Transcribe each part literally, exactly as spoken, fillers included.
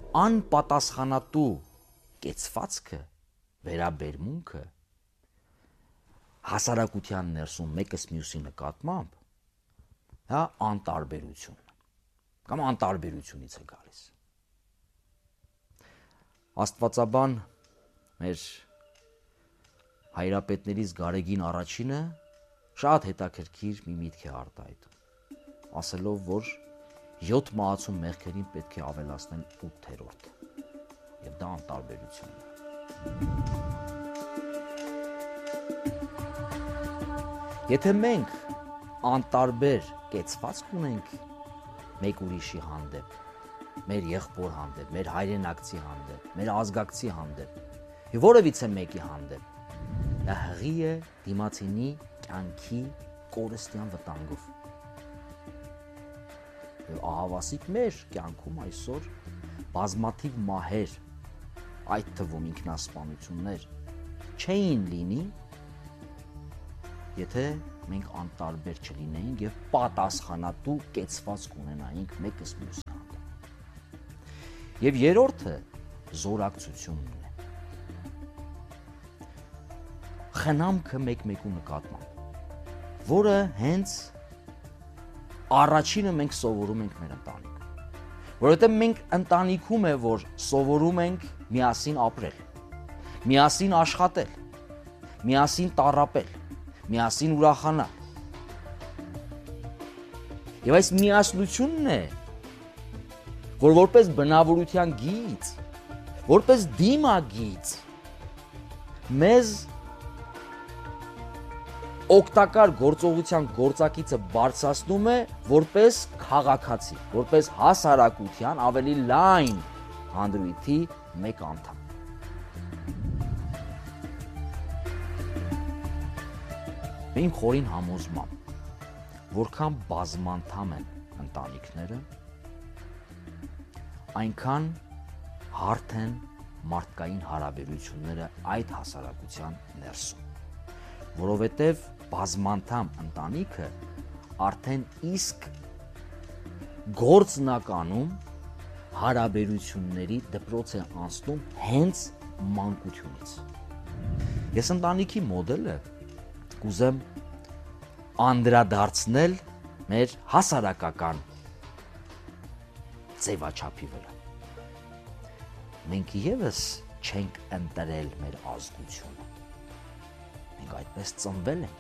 անպատասխանատու կեցվածքը, վերաբերմունքը հասարակության ներսում մեկս մյուսի նկատմամբ, հա, անտարբերություն կամ անտարբերությունից է գալիս։ Աստվածաբան մեր հայրապետներից Գարեգին առաջինը շատ հետաքրքիր մի միտք է արտահայտում, ասելով, որ յոթ մահացու մեղքերին պետք է ավելացնել ութերորդ, եւ դա անտարբերությունն է։ Եթե մենք անտարբեր կեցվածք ունենք մեկ ուրիշի հանդեպ, մեր եղբոր հանդեպ, մեր հայրենակցի հանդեպ, մեր ազգակցի հանդեպ, եւ որևիցե մեկի հանդեպ, դա հղի է դիմացինի կյանքի կորստյան վտանգով։ Եվ ահավասիկ մեր կյանքում այսօր բազմաթիվ մահեր, այդ թվում ինքնասպանություններ չէին լինի, եթե մենք անտարբեր չլինեինք եւ պատասխանատու կեցվածք ունենայինք մեկս մյուսի հանդեպ։ Եվ երրորդը զորակցությունն է։ Խնամքը մեկ-մեկու նկատմամբ, որը հենց առաջինը մենք սովորում ենք մեր ընտանիքում։ Որովհետեւ մենք ընտանիքում է, որ սովորում ենք միասին ապրել, միասին աշխատել, միասին տառապել, միասին ուրախանալ։ Եվ այս միասնությունն է, որ որպես բնավորության գիծ, որպես դիմագիծ, մեզ օգտակար գործողության գործակիցը բարձրացնում է որպես քաղաքացի, որպես հասարակության ավելի լայն հանդրույթի մեկ անդամ։ Իմ խորին համոզմամբ, որքան բազմանդամ են ընտանիքները, այնքան հարթ են մարդկային հարաբերությունները այդ հասարակության ներսում, որովհետև բազմանդամ ընտանիքը արդեն իսկ գործնականում հարաբերությունների դպրոց է անցնում հենց մանկությունից։ Ես ընտանիքի մոդելը կուզեմ անդրադարձնել մեր հասարակական ձևաչափի վրա։ Մենք ևս չենք ընտրել մեր ազգությունը։ Մենք այդպես ծնվել ենք։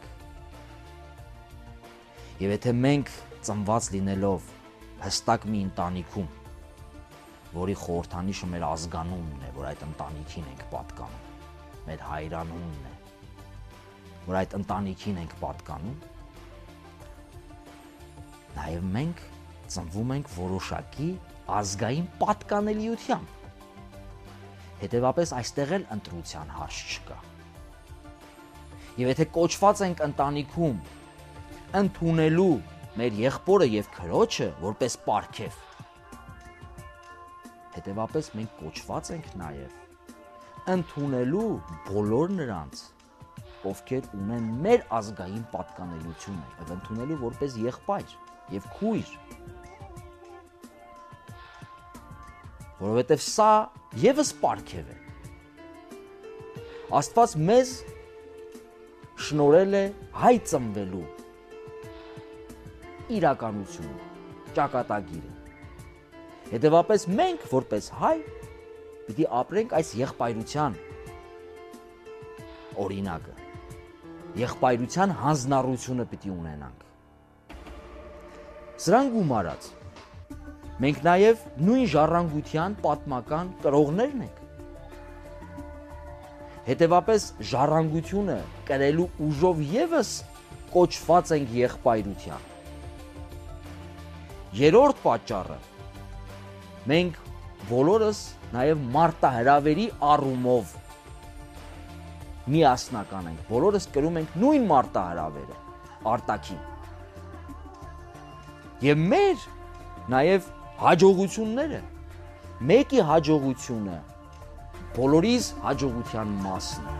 Եվ եթե մենք ծնված լինելով հստակ մի ընտանիքում, որի խորհրդանիշը մեր ազգանունն է, որ այդ ընտանիքին ենք պատկանում, մեր հայրանունն է, որ այդ ընտանիքին ենք պատկանում, նաև մենք ծնվում ենք որոշակի ազգային պատկանելիությամբ։ Հետևաբար այստեղ էլ ընտրության հարց չկա։ Եվ եթե կոչված ենք ընտանիքում ընդունելու մեր եղբորը եւ քրոջը որպես պարգև, հետևաբար մենք կոչված ենք նաև ընդունելու բոլոր նրանց, ովքեր ունեն մեր ազգային պատկանելությունը եւ ընդունելու որպես եղբայր եւ քույր, որովհետեւ սա եւս պարգև է։ Աստված մեզ շնորհել է հայ ծնվելու իրականություն, ճակատագիրը։ Հետևաբար մենք որպես հայ պիտի ապրենք այս եղբայրության օրինակը, եղբայրության հանձնառությունը պիտի ունենանք։ Սրան գումարած, մենք նաև նույն ժառանգության պատմական կրողներն ենք։ Հետևաբար ժառանգությունը կրելու ուժով ևս կոչված ենք եղբայրության։ Երրորդ պատճառը, մենք բոլորս նաև մարտահրավերի առումով միասնական ենք, բոլորս կրում ենք նույն մարտահրավերը, արտաքին։ Եվ մեր նաև հաջողությունները, մեկի հաջողությունը բոլորիս հաջողության մասն է։